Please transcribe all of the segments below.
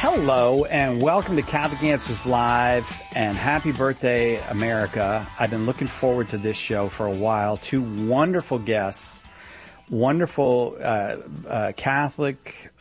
Hello and welcome to Catholic Answers Live, and happy birthday, America. I've been looking forward to this show for a while. Two wonderful guests, wonderful Catholic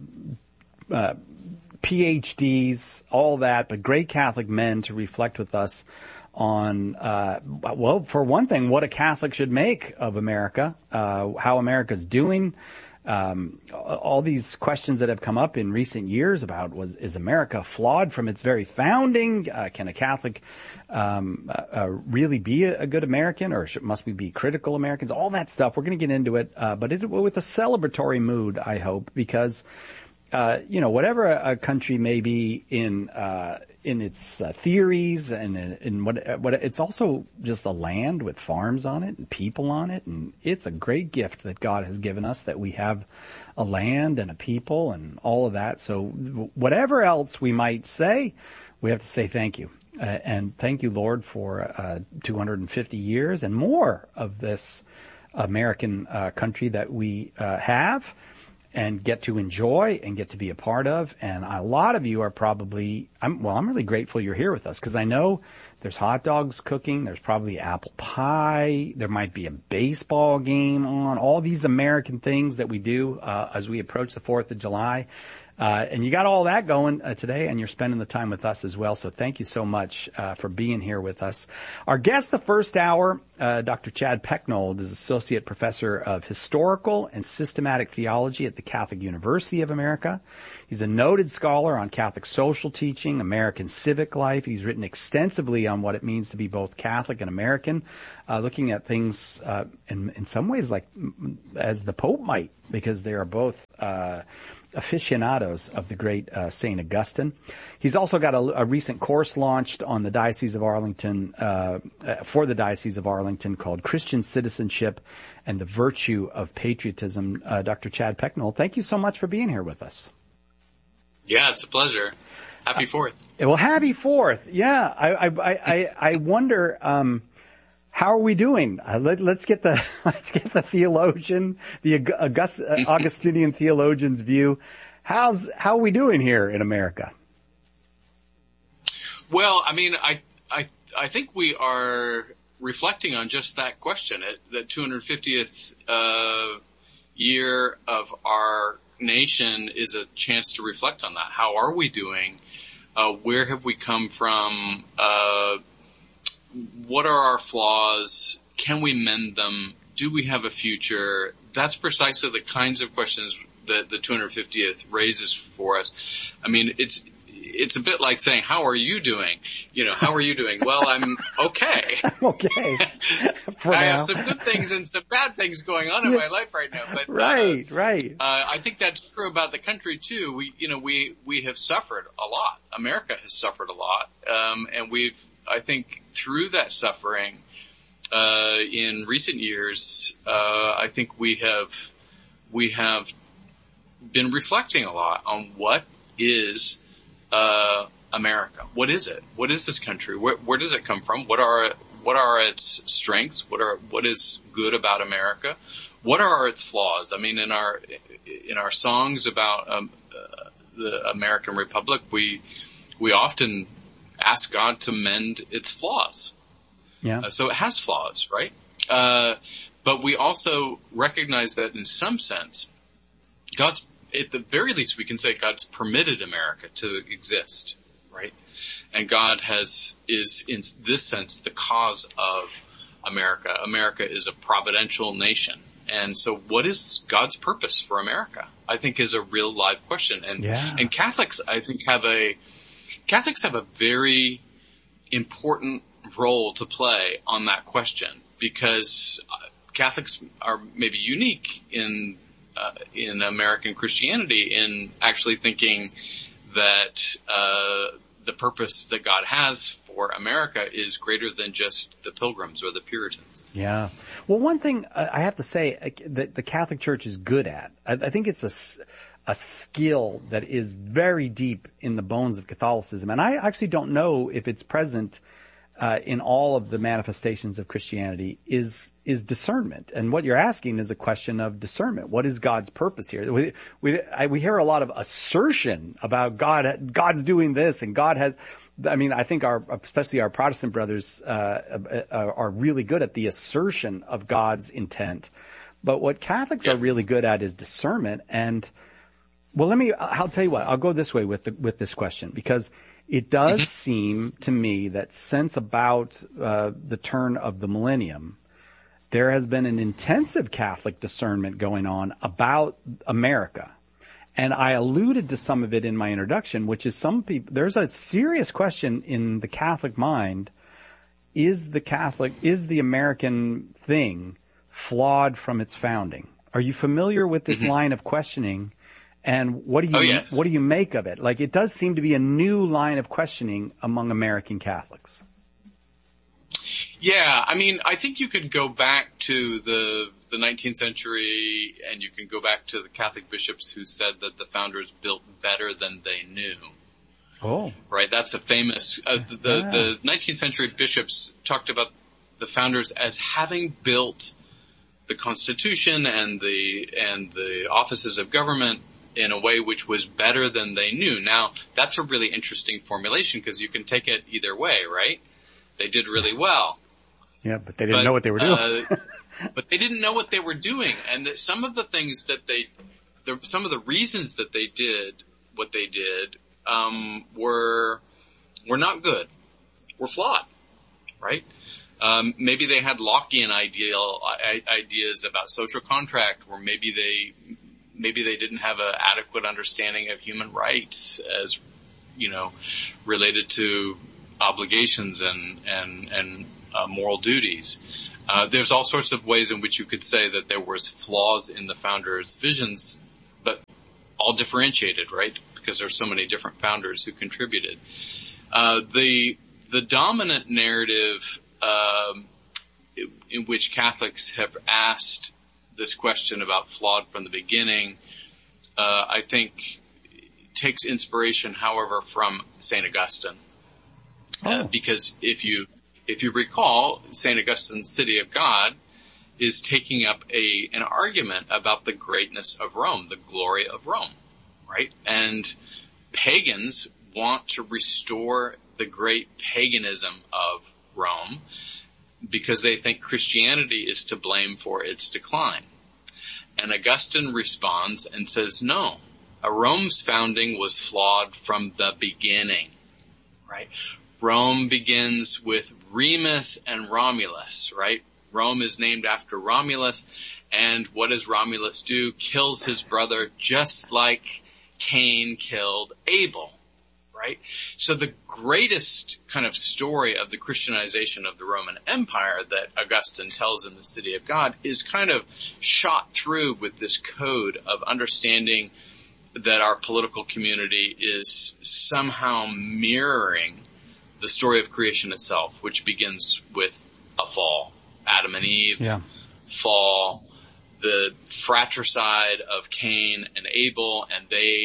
PhDs, all that, but great Catholic men to reflect with us on, well, for one thing, what a Catholic should make of America, how America's doing. All these questions that have come up in recent years about is America flawed from its very founding? Can a Catholic really be a good American, or must we be critical Americans? All that stuff. We're going to get into it, but with a celebratory mood, I hope, because whatever a country may be in its theories and in what it's also just a land with farms on it and people on it, and it's a great gift that God has given us, that we have a land and a people and all of that. So whatever else we might say, we have to say thank you. And thank you, Lord, for 250 years and more of this American country that we have and get to enjoy and get to be a part of. And a lot of you are probably, I'm really grateful you're here with us, because I know there's hot dogs cooking, there's probably apple pie, there might be a baseball game on, all these American things that we do as we approach the 4th of July. And you got all that going today, and you're spending the time with us as well. So thank you so much for being here with us. Our guest the first hour, Dr. Chad Pecknold, is Associate Professor of Historical and Systematic Theology at the Catholic University of America. He's a noted scholar on Catholic social teaching, American civic life. He's written extensively on what it means to be both Catholic and American, looking at things in some ways like as the Pope might, because they are both aficionados of the great St. Augustine. He's also got a recent course launched on the Diocese of Arlington, for the Diocese of Arlington, called Christian Citizenship and the Virtue of Patriotism. Dr. Chad Pecknold, thank you so much for being here with us. Yeah, it's a pleasure. Happy 4th. Well, happy 4th. Yeah, I wonder, how are we doing? Let's get the theologian, the Augustinian theologian's view. How are we doing here in America? Well, I mean, I think we are reflecting on just that question. The 250th year of our nation is a chance to reflect on that. How are we doing? Where have we come from? What are our flaws? Can we mend them? Do we have a future? That's precisely the kinds of questions that the 250th raises for us. I mean, it's a bit like saying, how are you doing? How are you doing? Well, I'm okay. I'm okay. I have some good things and some bad things going on in my life right now. But right. I think that's true about the country too. We have suffered a lot. America has suffered a lot, and I think through that suffering, in recent years, I think we have been reflecting a lot on what is America. What is it? What is this country? Where does it come from? What are its strengths? What is good about America? What are its flaws? I mean, in our songs about the American Republic, we often ask God to mend its flaws. Yeah. So it has flaws, right? But we also recognize that in some sense, at the very least, we can say God's permitted America to exist, right? And God is in this sense the cause of America. America is a providential nation. And so what is God's purpose for America? I think is a real live question. And Catholics, I think, have a very important role to play on that question, because Catholics are maybe unique in American Christianity in actually thinking that the purpose that God has for America is greater than just the Pilgrims or the Puritans. Yeah. Well, one thing I have to say that the Catholic Church is good at, I think it's a skill that is very deep in the bones of Catholicism. And I actually don't know if it's present in all of the manifestations of Christianity is discernment. And what you're asking is a question of discernment. What is God's purpose here? We hear a lot of assertion about God's doing this and God has. I mean, I think especially our Protestant brothers are really good at the assertion of God's intent. But what Catholics are really good at is discernment. And well, I'll tell you what. I'll go this way with this question, because it does seem to me that since about the turn of the millennium, there has been an intensive Catholic discernment going on about America. And I alluded to some of it in my introduction, which is there's a serious question in the Catholic mind. Is the American thing flawed from its founding? Are you familiar with this line of questioning? And what do you make of it? Like, it does seem to be a new line of questioning among American Catholics. Yeah, I mean, I think you could go back to the 19th century, and you can go back to the Catholic bishops who said that the founders built better than they knew. Oh, right. That's a famous. The 19th century bishops talked about the founders as having built the Constitution and the offices of government in a way which was better than they knew. Now, that's a really interesting formulation, because you can take it either way, right? They did really well. Yeah, but they didn't know what they were doing. But they didn't know what they were doing, and that some of the things that some of the reasons that they did what they did were not good, were flawed, right? Maybe they had Lockean ideas about social contract, or maybe they didn't have an adequate understanding of human rights as, related to obligations and moral duties. There's all sorts of ways in which you could say that there was flaws in the founders' visions, but all differentiated, right? Because there's so many different founders who contributed. The dominant narrative in which Catholics have asked this question about flawed from the beginning, I think takes inspiration, however, from St. Augustine. Because if you recall, St. Augustine's City of God is taking up an argument about the greatness of Rome, the glory of Rome, right? And pagans want to restore the great paganism of Rome because they think Christianity is to blame for its decline. And Augustine responds and says, no, Rome's founding was flawed from the beginning, right? Rome begins with Remus and Romulus, right? Rome is named after Romulus, and what does Romulus do? Kills his brother just like Cain killed Abel, right? So the greatest kind of story of the Christianization of the Roman Empire that Augustine tells in the City of God is kind of shot through with this code of understanding that our political community is somehow mirroring the story of creation itself, which begins with a fall. Adam and Eve, fall, the fratricide of Cain and Abel, and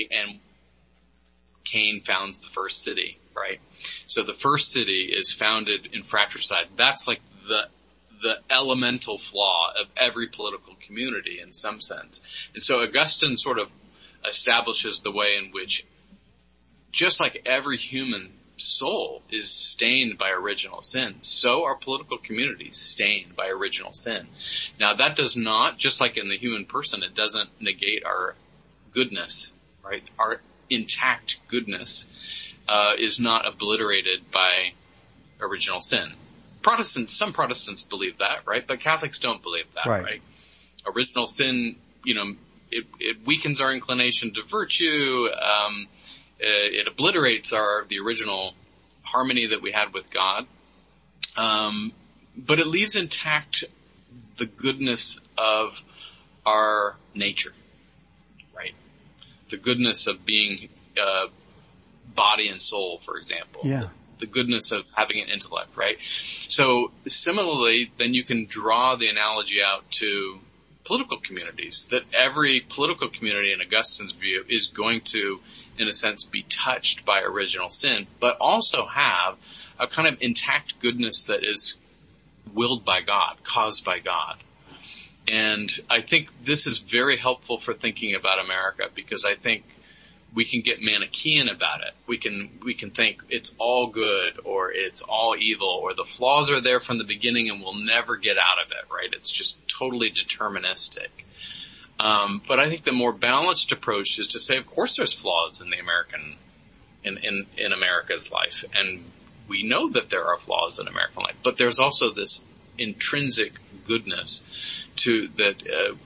Cain founds the first city, right? So the first city is founded in fratricide. That's like the elemental flaw of every political community in some sense. And so Augustine sort of establishes the way in which, just like every human soul is stained by original sin, so are political communities stained by original sin. Now that does not, just like in the human person, it doesn't negate our goodness, right? Our intact goodness is not obliterated by original sin. Some Protestants believe that, right? But Catholics don't believe that, right? Original sin, it weakens our inclination to virtue. It obliterates the original harmony that we had with God. But it leaves intact the goodness of our nature, right? The goodness of being, body and soul, for example. Yeah. The goodness of having an intellect, right? So similarly, then you can draw the analogy out to political communities, that every political community in Augustine's view is going to in a sense, be touched by original sin, but also have a kind of intact goodness that is willed by God, caused by God. And I think this is very helpful for thinking about America, because I think we can get Manichaean about it. We can think it's all good or it's all evil or the flaws are there from the beginning and we'll never get out of it, right? It's just totally deterministic. But I think the more balanced approach is to say, of course there's flaws in the in America's life. And we know that there are flaws in American life, but there's also this intrinsic goodness to that,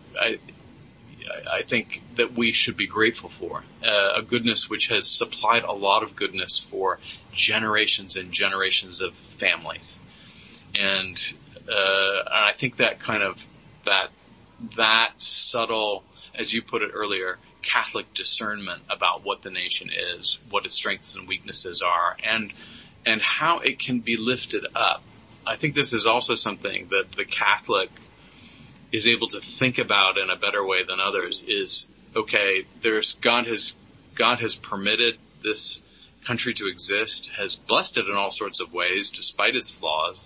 I think that we should be grateful for, a goodness which has supplied a lot of goodness for generations and generations of families. And I think that kind of, that subtle, as you put it earlier, Catholic discernment about what the nation is, what its strengths and weaknesses are, and how it can be lifted up. I think this is also something that the Catholic is able to think about in a better way than others. Is, okay, God has permitted this country to exist, has blessed it in all sorts of ways despite its flaws,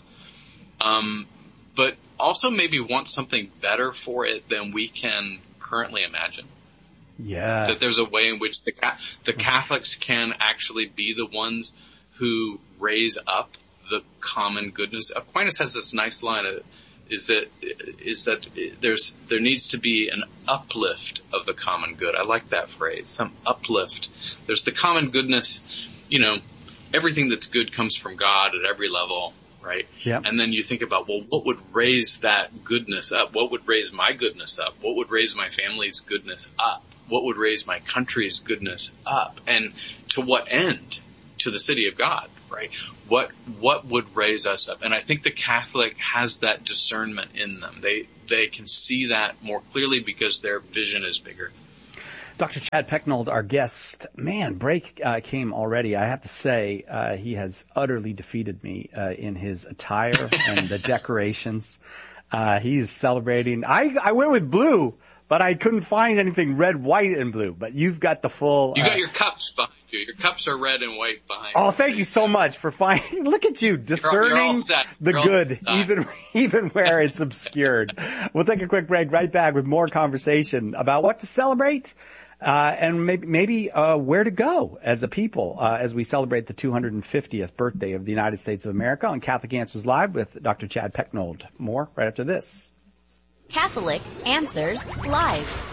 but also maybe wants something better for it than we can currently imagine. Yeah. That there's a way in which the Catholics can actually be the ones who raise up the common goodness. Aquinas has this nice line is that there needs to be an uplift of the common good. I like that phrase, some uplift. There's the common goodness, everything that's good comes from God at every level, right? Yeah. And then you think about, well, what would raise that goodness up? What would raise my goodness up? What would raise my family's goodness up? What would raise my country's goodness up? And to what end? To the city of God, right? What would raise us up? And I think the Catholic has that discernment in them. They can see that more clearly because their vision is bigger. Dr. Chad Pecknold, our guest. Man, break came already. I have to say, he has utterly defeated me in his attire and the decorations. He's celebrating. I went with blue, but I couldn't find anything red, white, and blue. But you've got the full. You got your cups behind you. Your cups are red and white behind you. Oh, thank you so much for finding. Look at you discerning the good, even where it's obscured. We'll take a quick break. Right back with more conversation about what to celebrate. And maybe where to go as a people as we celebrate the 250th birthday of the United States of America on Catholic Answers Live with Dr. Chad Pecknold. More right after this. Catholic Answers Live.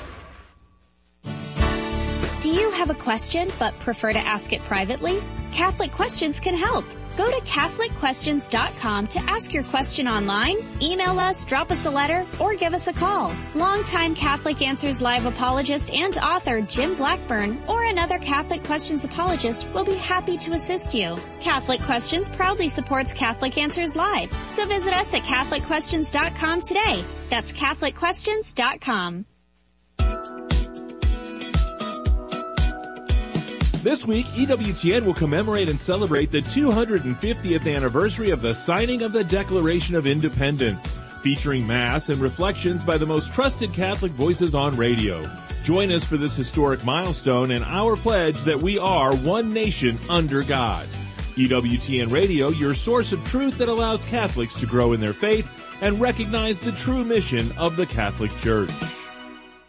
Do you have a question but prefer to ask it privately? Catholic Questions can help. Go to CatholicQuestions.com to ask your question online, email us, drop us a letter, or give us a call. Longtime Catholic Answers Live apologist and author Jim Blackburn or another Catholic Questions apologist will be happy to assist you. Catholic Questions proudly supports Catholic Answers Live, so visit us at CatholicQuestions.com today. That's CatholicQuestions.com. This week, EWTN will commemorate and celebrate the 250th anniversary of the signing of the Declaration of Independence, featuring Mass and reflections by the most trusted Catholic voices on radio. Join us for this historic milestone and our pledge that we are one nation under God. EWTN Radio, your source of truth that allows Catholics to grow in their faith and recognize the true mission of the Catholic Church.